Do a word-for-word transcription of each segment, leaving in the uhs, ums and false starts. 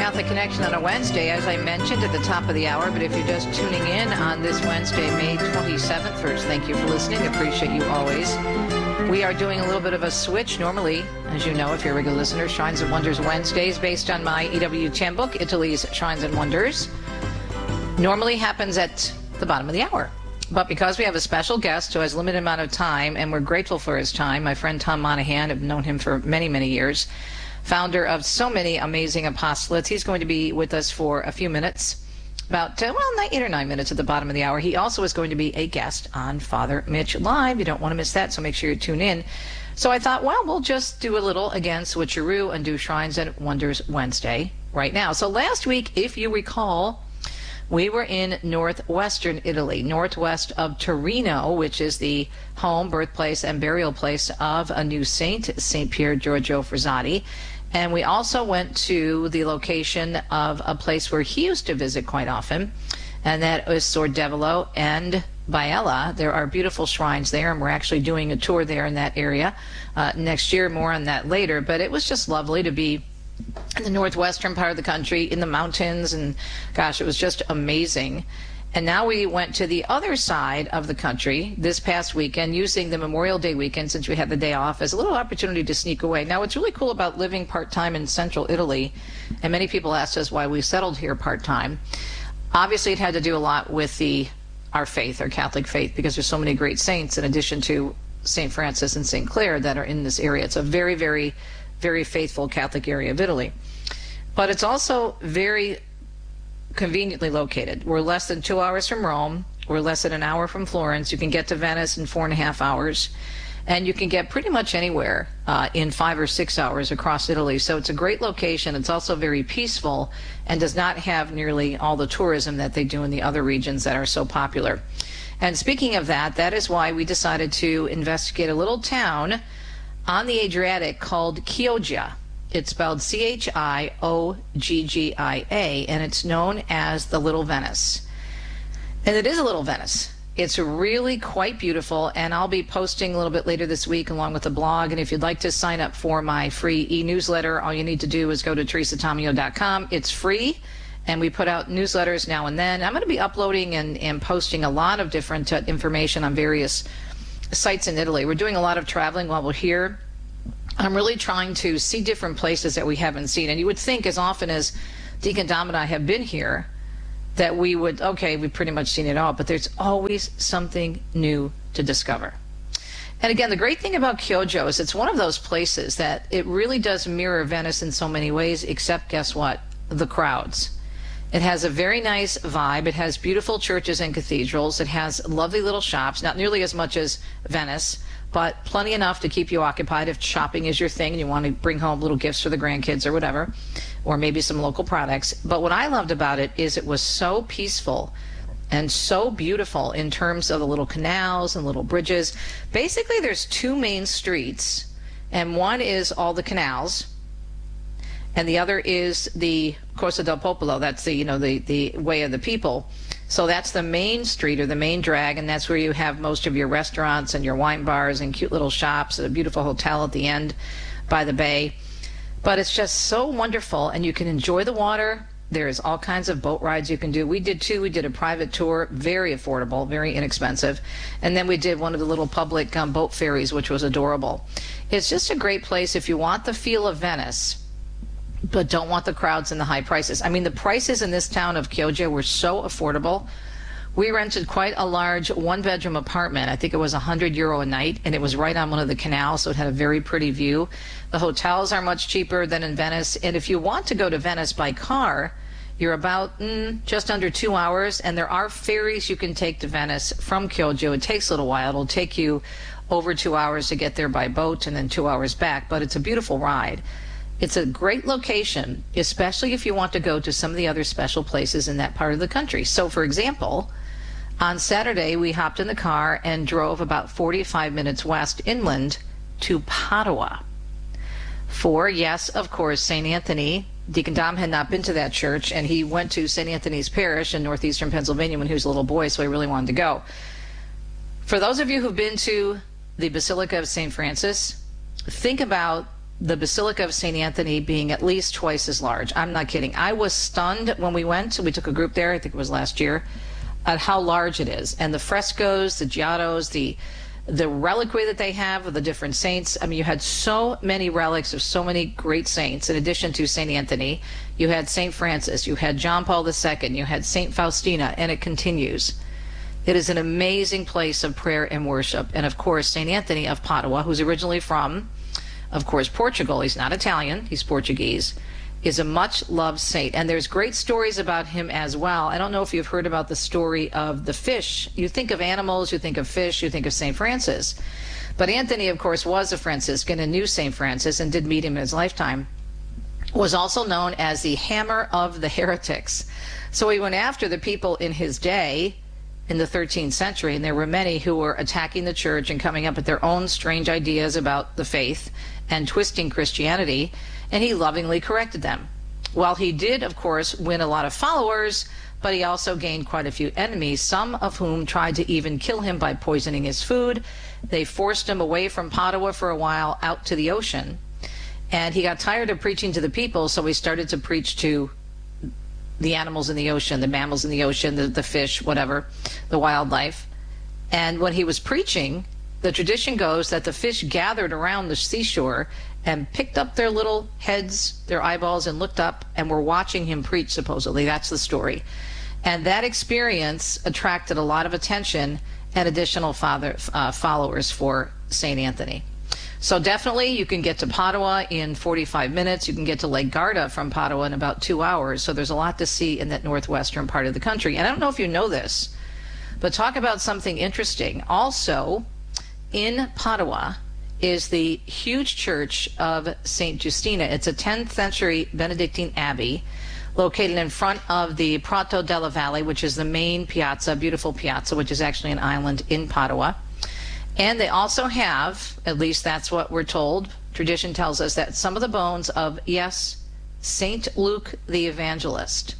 Catholic Connection on a Wednesday, as I mentioned at the top of the hour. But if you're just tuning in on this Wednesday, May twenty-seventh, first, thank you for listening. Appreciate you always. We are doing a little bit of a switch. Normally, as you know, if you're a regular listener, Shrines and Wonders Wednesdays, based on my E W ten book, Italy's Shrines and Wonders, normally happens at the bottom of the hour. But because we have a special guest who has a limited amount of time, and we're grateful for his time, my friend Tom Monahan, I've known him for many, many years, founder of so many amazing apostolates. He's going to be with us for a few minutes, about, uh, well, eight or nine minutes at the bottom of the hour. He also is going to be a guest on Father Mitch Live. You don't want to miss that, so make sure you tune in. So I thought, well, we'll just do a little, again, switcheroo and do Shrines and Wonders Wednesday right now. So last week, if you recall, we were in northwestern Italy, northwest of Torino, which is the home, birthplace, and burial place of a new saint, Saint Pier Giorgio Frassati. And we also went to the location of a place where he used to visit quite often, and that is Sordevolo and Biella. There are beautiful shrines there, and we're actually doing a tour there in that area uh, next year. More on that later. But it was just lovely to be in the northwestern part of the country, in the mountains, and gosh, it was just amazing. And now we went to the other side of the country this past weekend, using the Memorial Day weekend, since we had the day off, as a little opportunity to sneak away. Now, what's really cool about living part-time in central Italy, and many people asked us why we settled here part-time, obviously it had to do a lot with the our faith, our Catholic faith, because there's so many great saints in addition to Saint Francis and Saint Clare that are in this area. It's a very, very very faithful Catholic area of Italy. But it's also very conveniently located. We're less than two hours from Rome. We're less than an hour from Florence. You can get to Venice in four and a half hours. And you can get pretty much anywhere uh, in five or six hours across Italy. So it's a great location. It's also very peaceful and does not have nearly all the tourism that they do in the other regions that are so popular. And speaking of that, that is why we decided to investigate a little town on the Adriatic called Chioggia. It's spelled C H I O G G I A, and it's known as the Little Venice. And it is a little Venice. It's really quite beautiful, and I'll be posting a little bit later this week along with the blog. And if you'd like to sign up for my free e-newsletter, all you need to do is go to teresa tomeo dot com. It's free, and we put out newsletters now and then. I'm going to be uploading and, and posting a lot of different uh, information on various sites in Italy. We're doing a lot of traveling while we're here. I'm really trying to see different places that we haven't seen. And you would think, as often as Deacon Dom and I have been here, that we would, okay, we've pretty much seen it all, but there's always something new to discover. And again, the great thing about Chioggia is it's one of those places that it really does mirror Venice in so many ways, except, guess what? The crowds. It has a very nice vibe. It has beautiful churches and cathedrals. It has lovely little shops, not nearly as much as Venice, but plenty enough to keep you occupied if shopping is your thing and you want to bring home little gifts for the grandkids or whatever, or maybe some local products. But what I loved about it is it was so peaceful and so beautiful in terms of the little canals and little bridges. Basically, there's two main streets, and one is all the canals, and the other is the Corso del Popolo. That's the, you know, the, the way of the people. So that's the main street, or the main drag, and that's where you have most of your restaurants and your wine bars and cute little shops and a beautiful hotel at the end by the bay. But it's just so wonderful, and you can enjoy the water. There's all kinds of boat rides you can do. We did two. We did a private tour, very affordable, very inexpensive. And then we did one of the little public um, boat ferries, which was adorable. It's just a great place if you want the feel of Venice, but don't want the crowds and the high prices. I mean, the prices in this town of Chioggia were so affordable. We rented quite a large one-bedroom apartment. I think it was one hundred euro a night, and it was right on one of the canals, so it had a very pretty view. The hotels are much cheaper than in Venice, and if you want to go to Venice by car, you're about mm, just under two hours, and there are ferries you can take to Venice from Chioggia. It takes a little while. It'll take you over two hours to get there by boat and then two hours back, but it's a beautiful ride. It's a great location, especially if you want to go to some of the other special places in that part of the country. So, for example, on Saturday, we hopped in the car and drove about forty-five minutes west inland to Padua for, yes, of course, Saint Anthony. Deacon Dom had not been to that church, and he went to Saint Anthony's Parish in northeastern Pennsylvania when he was a little boy, so he really wanted to go. For those of you who've been to the Basilica of Saint Francis, think about the Basilica of Saint Anthony being at least twice as large. I'm not kidding. I was stunned when we went. We took a group there, I think it was last year, at how large it is. And the frescoes, the giottos, the the reliquary that they have of the different saints. I mean, you had so many relics of so many great saints. In addition to Saint Anthony, you had Saint Francis, you had John Paul the Second, you had Saint Faustina, and it continues. It is an amazing place of prayer and worship. And of course, Saint Anthony of Padua, who's originally from, of course, Portugal. He's not Italian, he's Portuguese, is a much loved saint. And there's great stories about him as well. I don't know if you've heard about the story of the fish. You think of animals, you think of fish, you think of Saint Francis. But Anthony, of course, was a Franciscan and knew Saint Francis and did meet him in his lifetime. Was also known as the hammer of the heretics. So he went after the people in his day in the thirteenth century, and there were many who were attacking the church and coming up with their own strange ideas about the faith and twisting Christianity, and he lovingly corrected them. While he did, of course, win a lot of followers, but he also gained quite a few enemies, some of whom tried to even kill him by poisoning his food. They forced him away from Padua for a while out to the ocean, and he got tired of preaching to the people, so he started to preach to the animals in the ocean, the mammals in the ocean, the, the fish, whatever, the wildlife. And when he was preaching, the tradition goes that the fish gathered around the seashore and picked up their little heads, their eyeballs, and looked up and were watching him preach, supposedly. That's the story. And that experience attracted a lot of attention and additional father, uh, followers for Saint Anthony. So definitely you can get to Padua in forty-five minutes. You can get to Lake Garda from Padua in about two hours. So there's a lot to see in that northwestern part of the country. And I don't know if you know this, but talk about something interesting. Also in Padua is the huge church of Saint Justina. It's a tenth century Benedictine abbey located in front of the Prato della Valle, which is the main piazza, beautiful piazza, which is actually an island in Padua. And they also have, at least that's what we're told, tradition tells us, that some of the bones of, yes, Saint Luke the Evangelist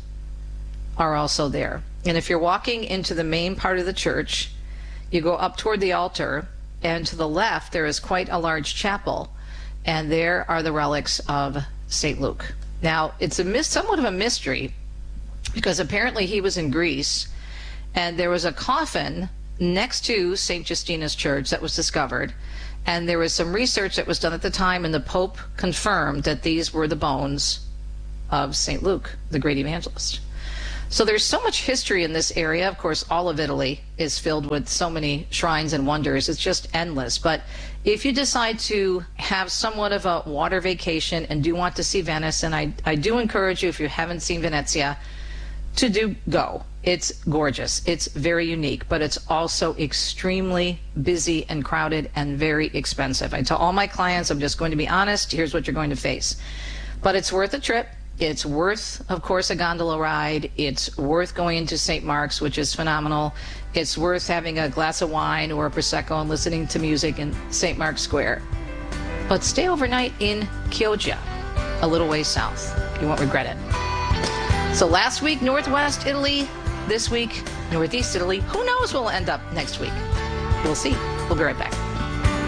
are also there. And if you're walking into the main part of the church, you go up toward the altar, and to the left there is quite a large chapel, and there are the relics of Saint Luke. Now, it's a somewhat of a mystery, because apparently he was in Greece, and there was a coffin next to Saint Justina's church that was discovered, and there was some research that was done at the time, and the Pope confirmed that these were the bones of Saint Luke, the great evangelist. So there's so much history in this area. Of course, all of Italy is filled with so many shrines and wonders. It's just endless. But if you decide to have somewhat of a water vacation and do want to see Venice, and I, I do encourage you, if you haven't seen Venezia, to do go. It's gorgeous. It's very unique, but it's also extremely busy and crowded and very expensive. I tell all my clients, I'm just going to be honest, here's what you're going to face. But it's worth a trip. It's worth, of course, a gondola ride. It's worth going into Saint Mark's, which is phenomenal. It's worth having a glass of wine or a Prosecco and listening to music in Saint Mark's Square. But stay overnight in Chioggia, a little way south. You won't regret it. So last week, Northwest Italy. This week, Northeast Italy. Who knows where we'll end up next week? We'll see. We'll be right back.